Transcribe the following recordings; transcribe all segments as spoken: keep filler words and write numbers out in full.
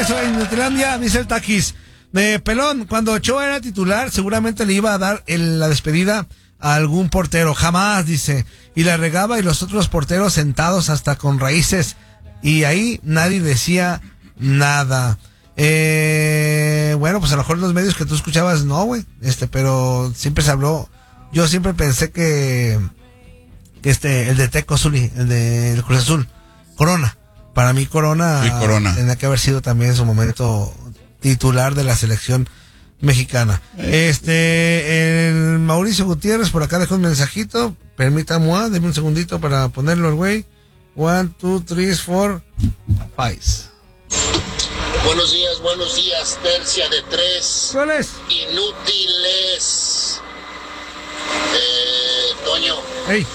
regreso en Nutilandia, dice el Taquis. Eh, Pelón, cuando Ochoa era titular, seguramente le iba a dar el, la despedida a algún portero. Jamás, dice. Y la regaba y los otros porteros sentados hasta con raíces. Y ahí nadie decía nada. Eh, bueno, pues a lo mejor los medios que tú escuchabas, no, güey. Este, pero siempre se habló. Yo siempre pensé que, que este, el de Teco Zuli, el de el Cruz Azul, Corona. Para mí Corona, sí, Corona tenía que haber sido también en su momento titular de la selección mexicana. Este, el Mauricio Gutiérrez por acá dejó un mensajito. Permítame, denme un segundito para ponerlo el güey. One, two, three, four, five. Buenos días, buenos días, tercia de tres. ¿Cuál es? Inútiles. Eh, Toño. Hey.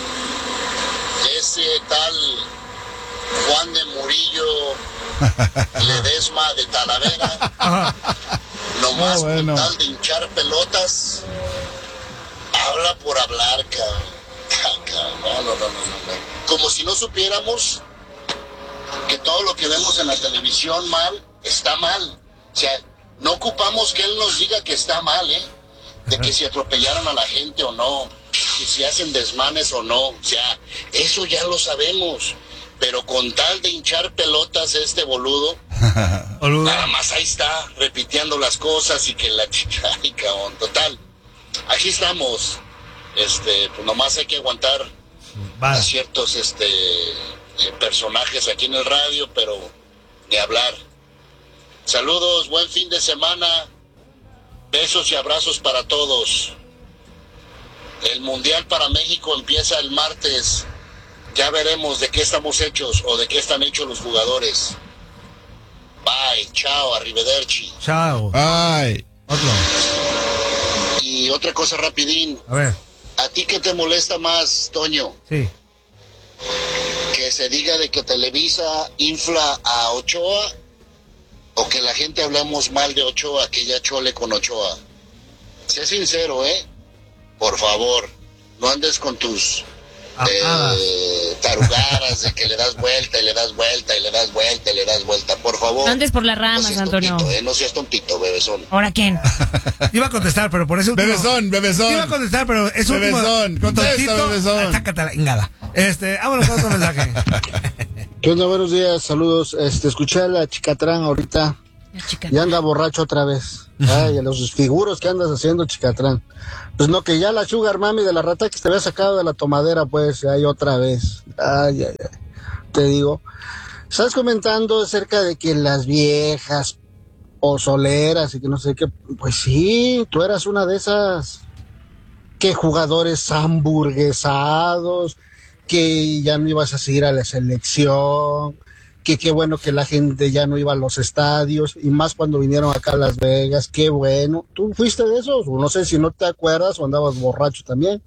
Ese tal Juan de Murillo Ledesma de Talavera, nomás oh, bueno. Con tal de hinchar pelotas, habla por hablar, cabrón. No, no, no, no, no. Como si no supiéramos que todo lo que vemos en la televisión mal, está mal. O sea, no ocupamos que él nos diga que está mal, ¿eh? De que si atropellaron a la gente o no, que si hacen desmanes o no. O sea, eso ya lo sabemos. Pero con tal de hinchar pelotas este boludo, nada más ahí está, repitiendo las cosas y que la chicha, ay, cabrón, total. Aquí estamos. Este, pues nomás hay que aguantar vale. a ciertos este personajes aquí en el radio, pero ni hablar. Saludos, buen fin de semana. Besos y abrazos para todos. El Mundial para México empieza el martes. Ya veremos de qué estamos hechos o de qué están hechos los jugadores. Bye, chao, arrivederci. Chao. Bye. Otro. Y otra cosa rapidín. A ver. ¿A ti qué te molesta más, Toño? Sí. Que se diga de que Televisa infla a Ochoa o que la gente hablamos mal de Ochoa, que ya chole con Ochoa. Sé sincero, ¿eh? Por favor, no andes con tus eh, tarugadas de que le das vuelta y le das vuelta y le das vuelta y le das vuelta. Por favor. No andes por las ramas, no Antonio. Tontito, ¿eh? No seas tontito, bebezón. ¿Ahora quién? Iba a contestar, pero por eso... Bebezón, bebezón. Iba a contestar, pero es un... Bebezón, contesta, bebezón. Sácate la ingada. Este, vámonos con otro mensaje. ¿Qué onda? Buenos días, saludos. Este, escuché a la Chicatrán ahorita. Chicatrán. Y anda borracho otra vez. Ay, a los figuros que andas haciendo, Chicatrán. Pues no, que ya la Sugar Mami de la rata que te había sacado de la tomadera, pues, ahí otra vez. Ay, ay, ay. Te digo. Estás comentando acerca de que las viejas pozoleras y que no sé qué. Pues sí, tú eras una de esas. Que jugadores hamburguesados, que ya no ibas a seguir a la selección, que qué bueno que la gente ya no iba a los estadios, y más cuando vinieron acá a Las Vegas, qué bueno. ¿Tú fuiste de esos? No sé si no te acuerdas o andabas borracho también.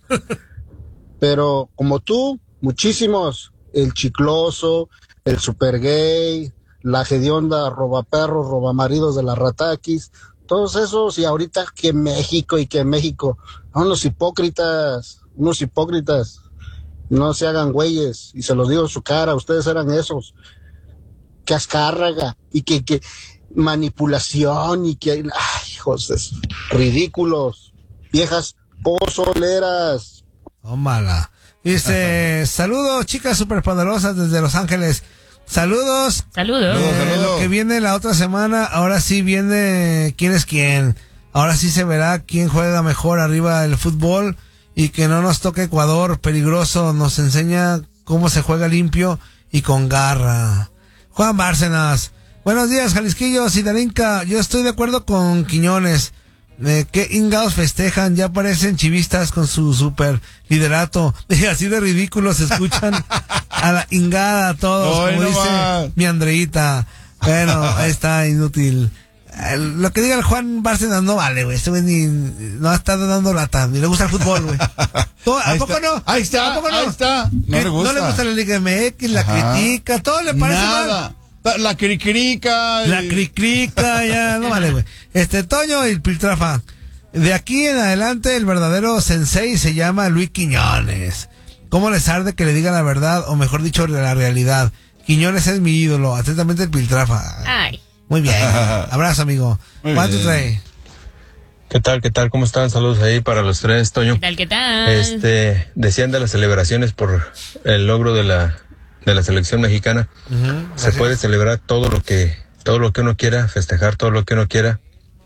Pero como tú, muchísimos. El Chicloso, el Super Gay, la hedionda robaperros, robamaridos de la Rataquis, todos esos, y ahorita que México y que México, son unos hipócritas, unos hipócritas. No se hagan güeyes, y se los digo en su cara, ustedes eran esos. Que Azcárraga, y que, que manipulación, y que, ay, hijos, es, ridículos, viejas pozoleras. Tómala. Dice, saludos, chicas superpoderosas desde Los Ángeles. Saludos. Saludos. Eh, saludos. Lo que viene la otra semana, ahora sí viene quién es quién. Ahora sí se verá quién juega mejor arriba del fútbol. Y que no nos toque Ecuador, peligroso, nos enseña cómo se juega limpio y con garra. Juan Bárcenas, buenos días, Jalisquillos y Darinka, yo estoy de acuerdo con Quiñones. Eh, ¿Qué ingados festejan? Ya parecen chivistas con su super liderato. Y así de ridículos se escuchan a la ingada todos, Oy, como no dice va. mi Andreita. Bueno, ahí está, inútil. Lo que diga el Juan Bárcenas no vale, güey. Este güey ni, no ha estado dando lata. Ni le gusta el fútbol, güey. ¿A Ahí poco está. no? Ahí está, ¿A poco no? ahí está. No Eh, le gusta. No le gusta la Liga M X, la Ajá. critica, todo le parece Nada. mal. La cricrica. La cricrica, ya, no vale, güey. Este, Toño y el Piltrafa. De aquí en adelante, el verdadero sensei se llama Luis Quiñones. ¿Cómo les arde que le diga la verdad, o mejor dicho, la realidad? Quiñones es mi ídolo. Atentamente, el Piltrafa. Ay. Muy bien. Abrazo, amigo. ¿Cuánto trae? ¿Qué tal, qué tal? ¿Cómo están? Saludos ahí para los tres, Toño. ¿Qué tal, qué tal? Este, decían de las celebraciones por el logro de la de la selección mexicana. Uh-huh, Se puede celebrar todo lo que todo lo que uno quiera, festejar todo lo que uno quiera.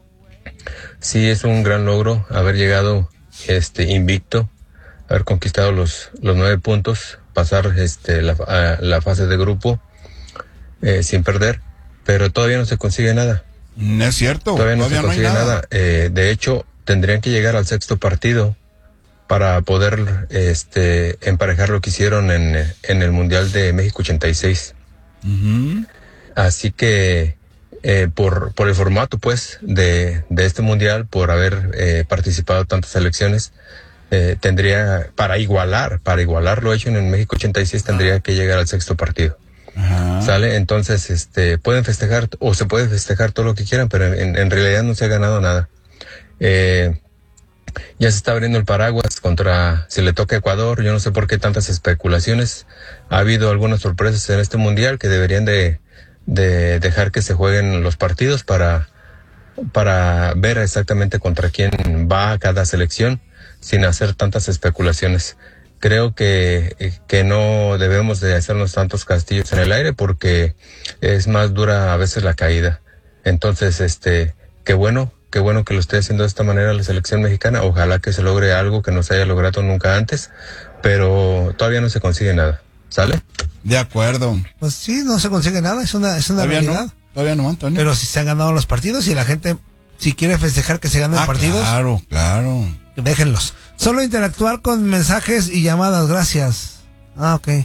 Sí, es un gran logro haber llegado este invicto, haber conquistado los los nueve puntos, pasar este la, a, la fase de grupo eh, sin perder, pero todavía no se consigue nada. No es cierto. Todavía no todavía se consigue no nada. nada. Eh, de hecho, tendrían que llegar al sexto partido para poder este emparejar lo que hicieron en, en el Mundial de México ochenta y seis. Uh-huh. Así que eh, por por el formato pues de, de este Mundial, por haber eh, participado tantas selecciones, eh, tendría, para igualar, para igualar lo hecho en el México ochenta y seis, tendría que llegar al sexto partido. Ajá. ¿Sale? Entonces, este, pueden festejar, o se puede festejar todo lo que quieran, pero en, en realidad no se ha ganado nada. Eh, ya se está abriendo el paraguas contra, si le toca a Ecuador, yo no sé por qué tantas especulaciones. Ha habido algunas sorpresas en este mundial que deberían de, de dejar que se jueguen los partidos para, para ver exactamente contra quién va cada selección, sin hacer tantas especulaciones. Creo que, que no debemos de hacernos tantos castillos en el aire porque es más dura a veces la caída. Entonces, este, qué bueno, qué bueno que lo esté haciendo de esta manera la selección mexicana. Ojalá que se logre algo que no se haya logrado nunca antes, pero todavía no se consigue nada. ¿Sale? De acuerdo. Pues sí, no se consigue nada, es una, es una todavía realidad. No, todavía no, Antonio. Pero si se han ganado los partidos y la gente, si quiere festejar que se ganen ah, partidos. Claro, claro. Déjenlos. Solo interactuar con mensajes y llamadas, gracias. Ah, ok.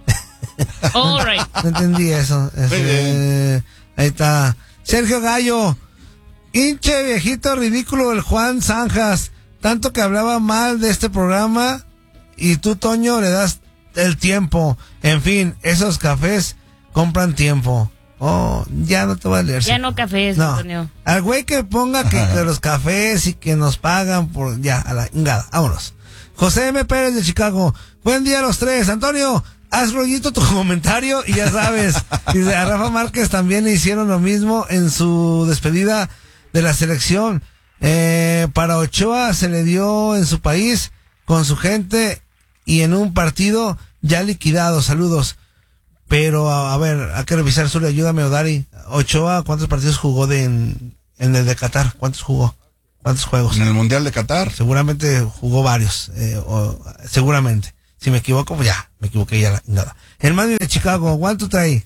All right. No entendí eso. Este, ahí está. Sergio Gallo. Hinche viejito ridículo el Juan Zanjas. Tanto que hablaba mal de este programa y tú, Toño, le das el tiempo. En fin, esos cafés compran tiempo. Oh, ya no te voy a leer. Ya no cafés, no. Antonio. Al güey que ponga que, que los cafés y que nos pagan por... Ya, a la ingada, vámonos. José M. Pérez de Chicago. Buen día a los tres. Antonio, haz rollito tu comentario y ya sabes. Y a Rafa Márquez también le hicieron lo mismo en su despedida de la selección. Eh, para Ochoa se le dio en su país, con su gente y en un partido ya liquidado. Saludos. Pero, a, a ver, hay que revisar, Zuli, ayúdame, Odari. Ochoa, ¿cuántos partidos jugó de en, en el de Qatar? ¿Cuántos jugó? ¿Cuántos juegos? En el Mundial de Qatar. Seguramente jugó varios, eh, o, seguramente. Si me equivoco, pues ya, me equivoqué ya, nada. El Manny de Chicago, ¿cuánto trae?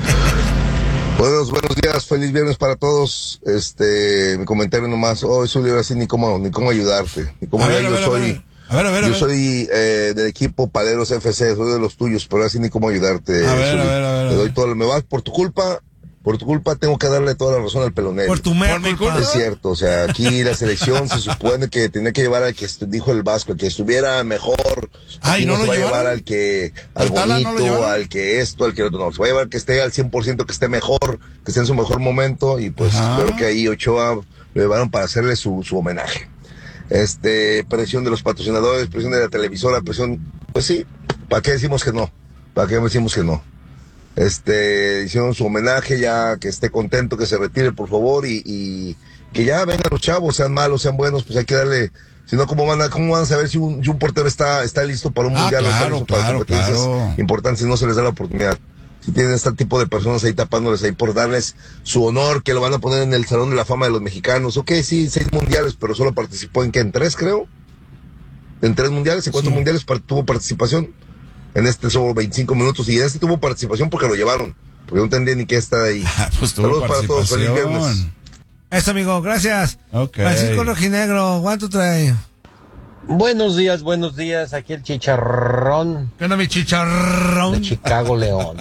Buenos, buenos días, feliz viernes para todos. Este, mi comentario nomás, oh, Zuli, ahora sí ni cómo, ni cómo ayudarte, ni cómo ver, yo a ver, soy... A ver. A ver, a ver, Yo a ver. soy eh, del equipo Paleros F C, soy de los tuyos, pero así ni cómo ayudarte. A ver, a ver, a ver. Te doy todo, me vas por tu culpa, por tu culpa tengo que darle toda la razón al pelonero. Por tu Por mi culpa. Es cierto, o sea, aquí la selección se supone que tenía que llevar al que estu- dijo el Vasco, el que estuviera mejor. Ay, Aquí ¿no no lo se va a llevaron? llevar al que, al ¿Al Tala no lo bonito, llevaron? al que esto, al que otro, no, se va a llevar al que esté al cien por ciento, que esté mejor, que esté en su mejor momento, y pues Ajá. creo que ahí Ochoa lo llevaron para hacerle su, su homenaje. Este, presión de los patrocinadores, presión de la televisora, presión, pues sí, ¿para qué decimos que no? ¿Para qué decimos que no? Este, hicieron su homenaje, ya que esté contento, que se retire por favor y, y que ya vengan los chavos, sean malos, sean buenos, pues hay que darle, si no, ¿cómo van a, cómo van a saber si un, si un portero está, está listo para un Ah, mundial o está claro, listo para claro, competencias claro. importantes si no se les da la oportunidad? Si tienen este tipo de personas ahí tapándoles ahí por darles su honor, que lo van a poner en el Salón de la Fama de los Mexicanos. Ok, sí, seis mundiales, pero solo participó en, ¿qué? En tres, creo. En tres mundiales, en cuatro Sí. mundiales par- tuvo participación. En este solo veinticinco minutos, y en este tuvo participación porque lo llevaron. Porque no entendía ni qué está ahí. Pues tuvo Saludos para todos, feliz viernes. participación. Eso, amigo, gracias. Ok. Francisco Rojinegro, ¿cuánto trae? Buenos días, buenos días. Aquí el chicharrón ¿Qué onda, mi de chicharrón? Chicago, León.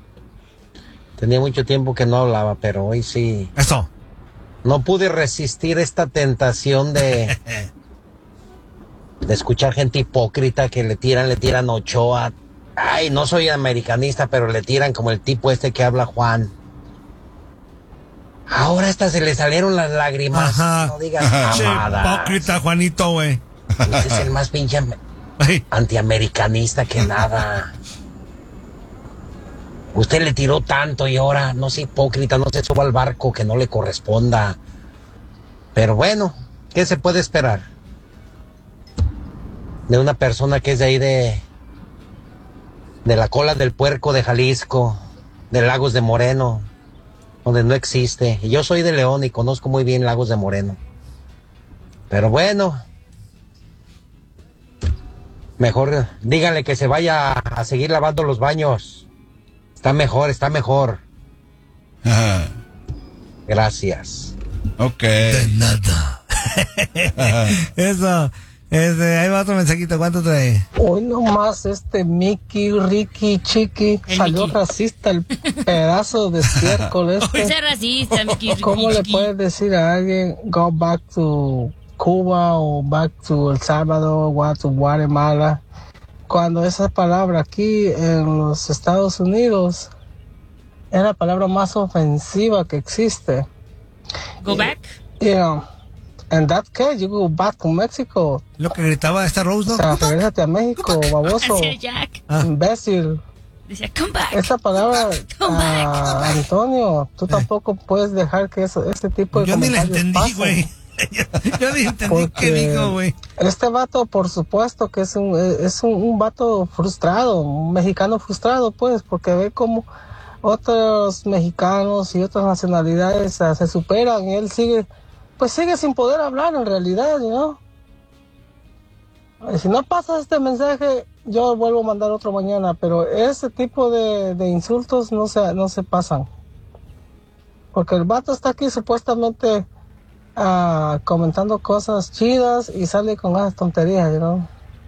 Tenía mucho tiempo que no hablaba, pero hoy sí. Eso. No pude resistir esta tentación de, de escuchar gente hipócrita que le tiran, le tiran Ochoa. Ay, no soy americanista, pero le tiran como el tipo este que habla Juan. Ahora hasta se le salieron las lágrimas. Ajá. No digas Che, mamadas. hipócrita, Juanito, güey. Usted es el más pinche am- Ay, antiamericanista que nada. Usted le tiró tanto y ahora no sea hipócrita, no se suba al barco que no le corresponda. Pero bueno, ¿qué se puede esperar de una persona que es de ahí de, de la cola del puerco de Jalisco, de Lagos de Moreno, donde no existe? Y yo soy de León y conozco muy bien Lagos de Moreno. Pero bueno, mejor díganle que se vaya a seguir lavando los baños. Está mejor, está mejor. Ajá. Gracias. Ok. De nada. Eso. Este, ahí va otro mensajito. ¿Cuánto trae? Hoy nomás este Mickey, Ricky, Chiqui, El salió Mickey. racista el pedazo de estiércol este. Ese racista, Mickey, Ricky, ¿Cómo le Chiqui. puedes decir a alguien go back to Cuba o back to El Salvador o to Guatemala cuando esa palabra aquí en los Estados Unidos es la palabra más ofensiva que existe? Go back. You know, in that case, you go back to Mexico. Lo que gritaba esta Rose, ¿no? O sea, regrésate a México, baboso, Hacía Jack. Ah. imbécil. Decía, come back. Esa palabra, Come ah, back. Antonio, tú tampoco puedes dejar que eso, ese tipo de Yo ni la comentarios entendí, pasen. güey. Yo ni entendí Porque qué dijo, güey. Este vato, por supuesto que es un, es un, un vato frustrado, un mexicano frustrado, pues, porque ve como otros mexicanos y otras nacionalidades ah, se superan y él sigue, pues sigue sin poder hablar en realidad, ¿no? Y si no pasa este mensaje, yo vuelvo a mandar otro mañana, pero ese tipo de, de insultos no se, no se pasan. Porque el vato está aquí supuestamente ah, comentando cosas chidas y sale con esas tonterías, ¿no?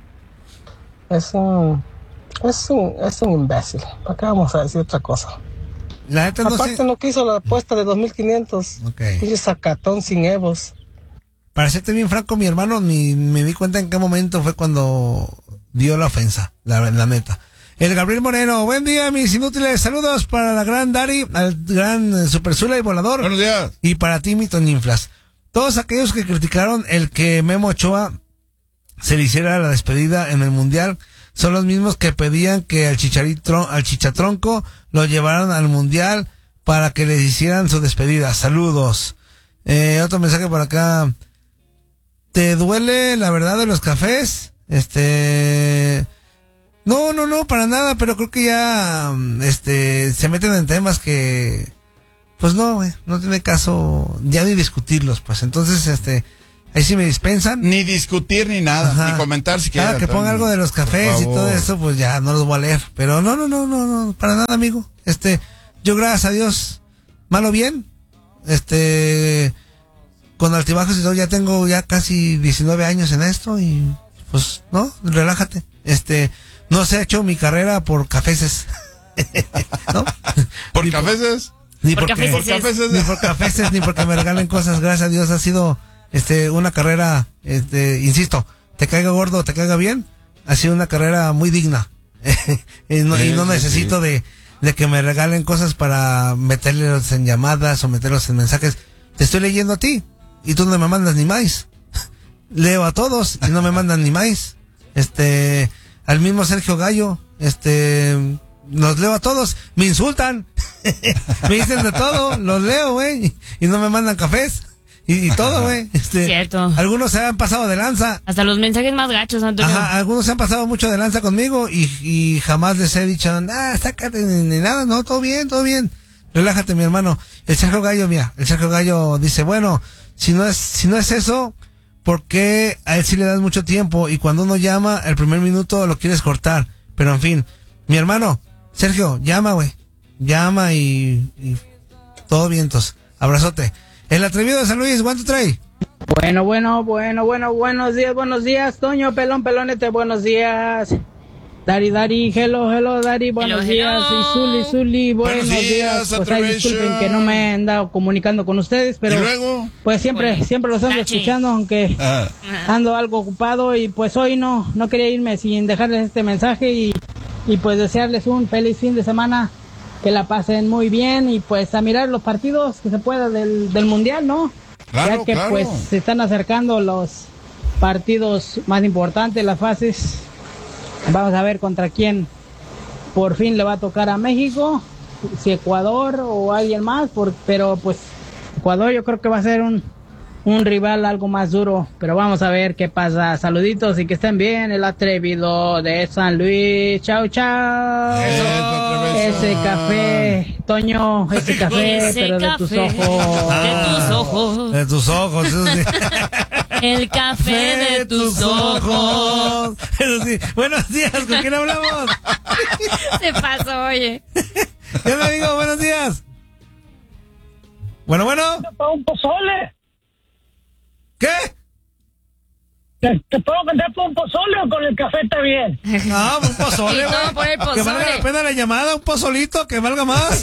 Es un, es un, es un imbécil. ¿Para qué vamos a decir otra cosa? La neta no Aparte sé. no quiso la apuesta de dos mil quinientos. Ok. Ese sacatón sin evos. Para serte bien franco, mi hermano, ni me di cuenta en qué momento fue cuando dio la ofensa, la, la neta. El Gabriel Moreno, buen día, mis inútiles. Saludos para la gran Dari, al gran eh, Super Zula y Volador. Buenos días. Y para ti, mi Toninflas. Todos aquellos que criticaron el que Memo Ochoa se le hiciera la despedida en el Mundial son los mismos que pedían que al Chicharito, al Chichatronco lo llevaran al Mundial para que les hicieran su despedida. Saludos. Eh, otro mensaje por acá. ¿Te duele la verdad de los cafés? Este... No, no, no, para nada, pero creo que ya este se meten en temas que... Pues no, güey, no tiene caso ya ni discutirlos, pues. Entonces, este... Ahí sí me dispensan. Ni discutir ni nada, Ajá. ni comentar siquiera. Cada que ponga algo de los cafés y todo eso, pues ya no los voy a leer. Pero no, no, no, no, no, para nada, amigo. Este, yo gracias a Dios, malo bien, este, con altibajos y todo, ya tengo ya casi diecinueve años en esto y pues, no, relájate. Este, no se ha hecho mi carrera por cafeses. ¿No? ¿Por Ni cafeses? Ni Por porque, cafeses. Por cafeses. ni por cafeses, ni porque me regalen cosas. Gracias a Dios ha sido este una carrera, este, insisto, te caiga gordo, te caiga bien, ha sido una carrera muy digna. y no, y no Sí, sí, necesito sí. de, de que me regalen cosas para meterlos en llamadas o meterlos en mensajes. Te estoy leyendo a ti y tú no me mandas ni más. Leo a todos y no me mandan ni más. Este, al mismo Sergio Gallo, este, los leo a todos, me insultan, me dicen de todo, los leo, güey, y no me mandan cafés. Y, y todo, güey. Este, Cierto. Algunos se han pasado de lanza. Hasta los mensajes más gachos, Antonio. Ajá, algunos se han pasado mucho de lanza conmigo y, y jamás les he dicho, ah, sácate ni, ni nada, no, todo bien, todo bien. Relájate, mi hermano. El Sergio Gallo, mira, el Sergio Gallo dice, bueno, si no es, si no es eso, ¿por qué a él sí le das mucho tiempo y cuando uno llama, el primer minuto lo quieres cortar? Pero en fin, mi hermano, Sergio, llama, güey. Llama y, y todo vientos. Abrazote. El atrevido de San Luis, ¿cuánto trae? Bueno, bueno, bueno, bueno, buenos días, buenos días, Toño, pelón, pelonete, buenos días. Dari, Dari, hello, hello, Dari, buenos Hello, días. hello. Y Zuli, Zuli, buenos, Buenos días. días, Pues ay, disculpen Atrevision. que no me he andado comunicando con ustedes, pero ¿Y luego? pues siempre, Oye, siempre los ando Tachi. escuchando, aunque Ah, ando algo ocupado y pues hoy no, no quería irme sin dejarles este mensaje y, y pues desearles un feliz fin de semana, que la pasen muy bien y pues a mirar los partidos que se pueda del, del Mundial, ¿no? Claro, ya que claro. pues se están acercando los partidos más importantes, las fases. Vamos a ver contra quién por fin le va a tocar a México. si Ecuador o alguien más, por, pero pues Ecuador yo creo que va a ser un, un rival algo más duro, pero vamos a ver qué pasa. Saluditos y que estén bien, el atrevido de San Luis, chao chao. Ese café, Toño, ese café, Ese pero café, de tus ojos. de tus ojos. De tus ojos, eso sí. El café de tus ojos. Eso sí. Buenos días, ¿con quién hablamos? Se pasó, oye. ¿Qué le digo? Buenos días. Bueno, bueno. Para un pozole. ¿Qué? ¿Te, te puedo vender por un pozole o con el café está bien? No, un pozole, Y todo güey. por el Que valga pozole. la pena la llamada, un pozolito, que valga más.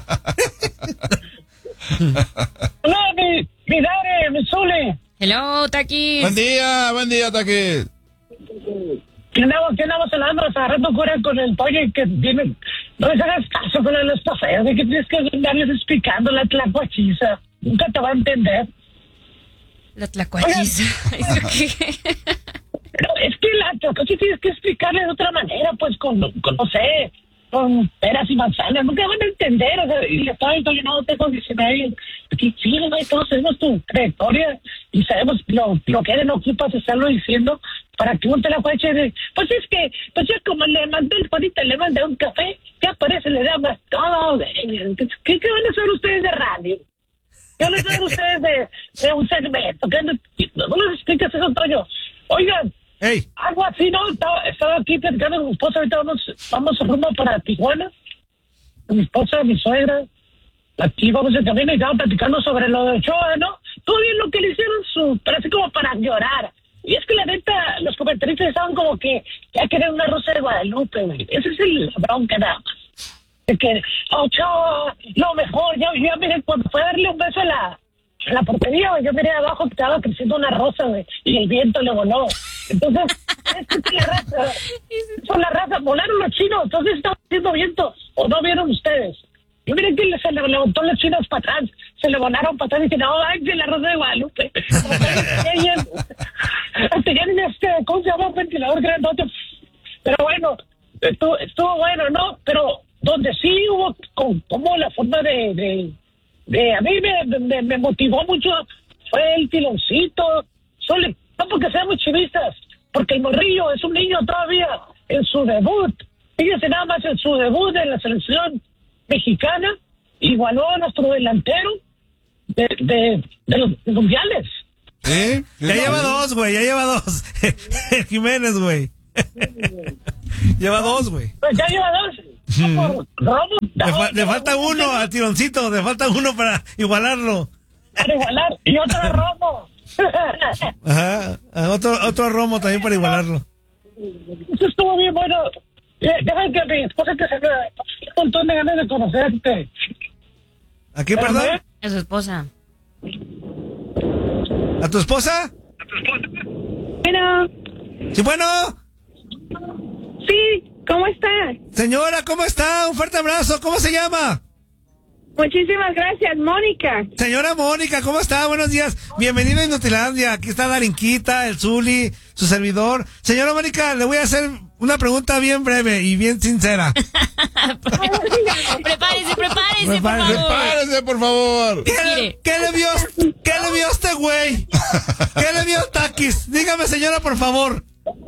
No, mi, mi daddy, mi Zuli. Hello, Takis. Buen día, buen día, Takis. Que andamos, que andamos hablando, agarrando cura con el pollo y que viene. No les hagas caso con los paseos, de que tienes que andarles explicando la tlacuachiza. Nunca te va a entender. La tlacuachiza. Pero es que la tlacuachiza tienes que explicarle de otra manera, pues con, con no sé, con peras y manzanas. Nunca van a entender. O sea, y le estaba diciendo, yo no tengo diecinueve. Aquí sí, güey, todos sabemos tu trayectoria y sabemos lo, lo que eres, no ocupas estarlo diciendo para que un te la pueda echar. Pues es que, pues ya como le mandé el Juanita, le mandé un café, ya parece, le da más todo. ¿Qué, qué van a hacer ustedes de radio? ¿Qué van a hacer ustedes de, de un segmento? ¿Qué no, no les explicas eso, Toño? Oigan, hey. Algo así, ¿no? Estaba, estaba aquí platicando con mi esposa, ahorita vamos, vamos rumbo para Tijuana. Mi esposa, mi suegra, aquí vamos en camino y estaba platicando sobre lo de Ochoa, ¿no? Todo bien lo que le hicieron, su, parece como para llorar. Y es que la neta, los comentaristas estaban como que ya querían una Rosa de Guadalupe, güey. Ese es el bronca nada más. De que, Ochoa, lo mejor, ya, ya miren, cuando fue a darle un beso a la, a la portería, güey, yo miré abajo que estaba creciendo una rosa, güey, y el viento le voló. Entonces, es que la raza, son la raza, volaron los chinos, entonces estaban haciendo viento, o no vieron ustedes. Y miren que se le levantó los chinos para atrás, se le volaron para atrás y dijeron, no, ay, que la Rosa de Guadalupe. Tenían este, ¿cómo se llama? Un ventilador grandote. Pero bueno, estuvo, estuvo bueno, ¿no? Pero donde sí hubo con, como la forma de, de, de a mí me, me, me motivó mucho fue el Piloncito, Sole, no porque seamos chivistas, porque el morrillo es un niño todavía en su debut, fíjense nada más en su debut en la selección mexicana, igualó a nuestro delantero de, de, de los mundiales. ¿Sí? Ya lleva dos, güey, ya lleva dos. Jiménez, güey. Lleva dos, güey. Pues ya lleva dos. Por robo. Le, fa- le falta uno al tironcito, le falta uno para igualarlo. Para igualar. Y otro robo. Ajá. Otro, otro romo también para igualarlo. Eso estuvo bien bueno. Eh, Deja que mi esposa que se me un montón de ganas de conocerte. ¿A quién, perdón? A su esposa. ¿A tu esposa? Bueno. Sí, bueno. Sí, ¿cómo está? Señora, ¿cómo está? Un fuerte abrazo. ¿Cómo se llama? Muchísimas gracias, Mónica. Señora Mónica, ¿cómo está? Buenos días. Bienvenida a Inutilandia. Aquí está Darinquita, el Zuli, su servidor. Señora Mónica, le voy a hacer una pregunta bien breve y bien sincera. Prepárese, prepárese, por Prepárese. favor. Prepárese, por favor. ¿Qué, le- qué le vio, qué le vio este güey? ¿Qué le vio Takis? Dígame, señora, por favor.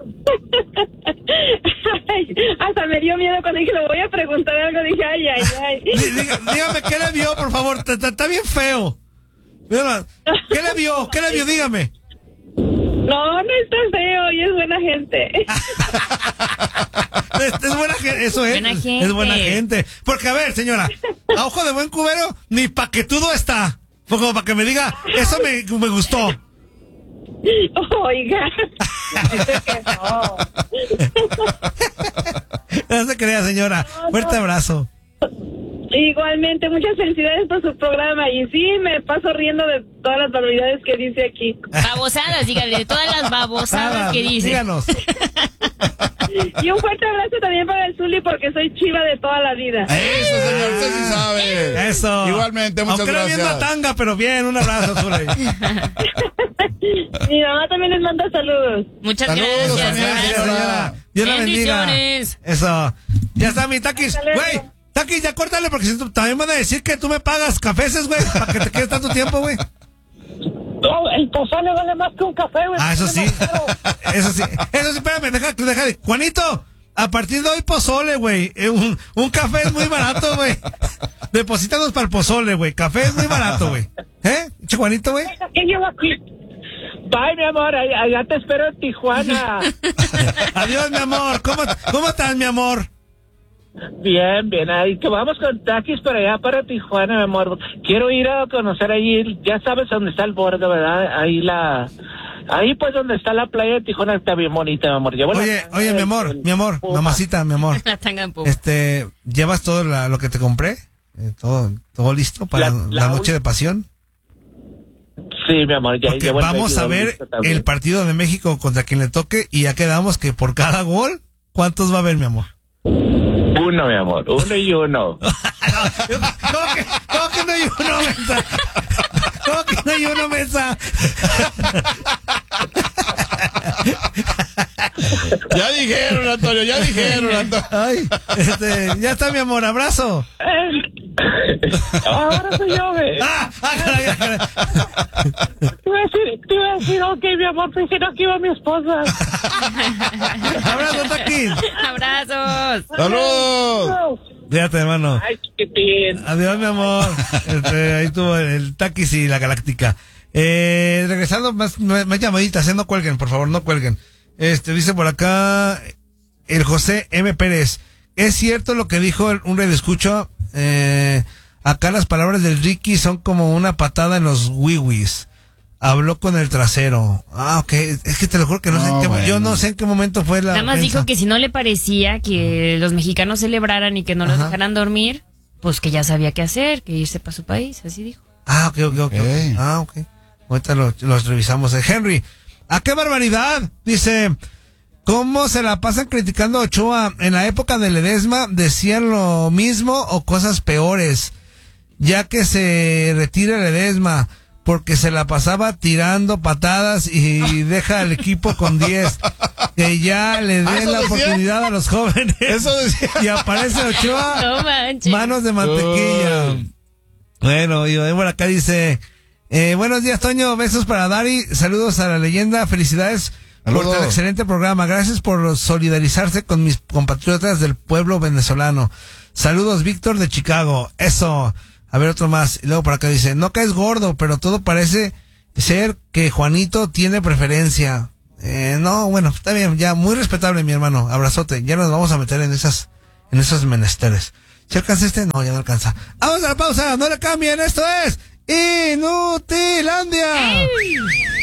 Ay, hasta me dio miedo cuando dije, le voy a preguntar algo. Dije, ay, ay, ay. Dí- diga- Dígame, ¿qué le vio, por favor? Está- Está está bien feo. Mira, ¿qué le vio? ¿Qué le vio? Dígame. No, no está feo y es buena gente. Es, es buena gente, eso es. Buena gente. Es buena gente. Porque, a ver, señora, a ojo de buen cubero, ni paquetudo está. Fue como para que me diga, eso me, me gustó. Oiga. Dice que no. No se crea, señora. Fuerte abrazo. Igualmente, muchas felicidades por su programa. Y sí, me paso riendo de todas las barbaridades que dice aquí. Babosadas, dígale, de todas las babosadas que dice. Díganos. Y un fuerte abrazo también para el Zuli, porque soy chiva de toda la vida. Eso, señor, usted sí sabe. Eso. Igualmente, muchas Aunque no viendo gracias. tanga, pero bien, un abrazo, Zuli. Mi mamá también les manda saludos. Muchas Saludos gracias. también, Gracias, señora. señora. Dios la bendiga. Bendiciones. Eso. Ya está mi Takis. Hasta luego. Güey, Taki, ya córtale, porque si tú, también van a decir que tú me pagas cafés, güey, para que te quedes tanto tiempo, güey. No, el pozole vale más que un café, güey. Ah, eso sí. Eso sí. Eso sí, espérame, deja, deja. Juanito, a partir de hoy pozole, güey. Eh, un, un café es muy barato, güey. Deposítanos para el pozole, güey. Café es muy barato, güey. ¿Eh? Che, Juanito, güey. ¿Qué llevo aquí? Bye, mi amor, allá, allá te espero en Tijuana. Adiós, mi amor. ¿Cómo, cómo estás, mi amor? Bien, bien, ahí que vamos con taquis para allá, para Tijuana, mi amor. Quiero ir a conocer ahí, ya sabes dónde está el borde, ¿verdad? Ahí la... Ahí pues donde está la playa de Tijuana está bien bonita, mi amor. Llevo oye, la... oye, mi amor, mi amor, Puma. Mamacita, mi amor. La tanga en Puma. Este, ¿llevas todo la, lo que te compré? Eh, todo, todo listo para la, la, la noche de pasión. Sí, mi amor, ya Porque llevo vamos a ver el partido de México contra quien le toque y ya quedamos que por cada gol, ¿cuántos va a haber, mi amor? Uno, mi amor, uno y uno. ¿Cómo que, cómo que no hay uno, Mensa? ¿Cómo que no hay uno, Mensa? Ya dijeron, Antonio, ya dijeron, Antonio. Ay, este, ya está, mi amor, abrazo. Ahora soy yo, güey. Ah, ah, caray, ah, caray. Te iba a decir, te iba a decir, ok, mi amor, pensé que aquí iba mi esposa. Abrazo, Taquis. Abrazos. ¡Saludos! Fíjate, hermano. Ay, chiquitín. Adiós, mi amor. Este, ahí tuvo el Taquis y la Galáctica. Eh, regresando, más, más llamaditas, ¿eh? No cuelguen, por favor, no cuelguen. Este, dice por acá el José M. Pérez. Es cierto lo que dijo el, un redescucho. Eh, acá las palabras del Ricky son como una patada en los wiwis. Habló con el trasero. Ah, ok. Es que te lo juro que no, no sé en qué, bueno. Yo no sé en qué momento fue la. Nada más prensa. dijo que si no le parecía que los mexicanos celebraran y que no los Ajá. dejaran dormir, pues que ya sabía qué hacer, que irse para su país. Así dijo. Ah, ok, ok, ok. okay. Ah, ok. Ahorita los, los revisamos. Eh, Henry, ¿a qué barbaridad? Dice, ¿cómo se la pasan criticando a Ochoa? En la época de Ledesma decían lo mismo o cosas peores. Ya que se retira Ledesma, porque se la pasaba tirando patadas y deja al equipo con diez. Que ya le den la decía? oportunidad a los jóvenes. Eso decía. Y aparece Ochoa, no manches. Manos de mantequilla. Oh. Bueno, y por acá dice... Eh, buenos días, Toño, besos para Dari, saludos a la leyenda, felicidades Saludos. por el excelente programa, gracias por solidarizarse con mis compatriotas del pueblo venezolano. Saludos, Víctor de Chicago, eso. A ver, otro más, y luego por acá dice, no caes gordo, pero todo parece ser que Juanito tiene preferencia. Eh, no, bueno, está bien, ya, muy respetable, mi hermano, abrazote, ya nos vamos a meter en esas, en esos menesteres. ¿Se alcanza este? No, ya no alcanza. Vamos a la pausa, no le cambien, esto es... ¡Inutilandia! ¡Ey!